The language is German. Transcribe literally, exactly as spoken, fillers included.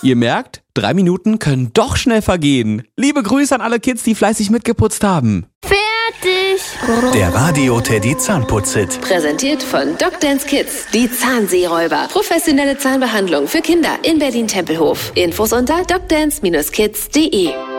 Ihr merkt, drei Minuten können doch schnell vergehen. Liebe Grüße an alle Kids, die fleißig mitgeputzt haben. Fertig! Der Radio Teddy Zahnputz-Hit. Präsentiert von DocDance Kids, die Zahnseeräuber. Professionelle Zahnbehandlung für Kinder in Berlin-Tempelhof. Infos unter docdance Bindestrich kids punkt de.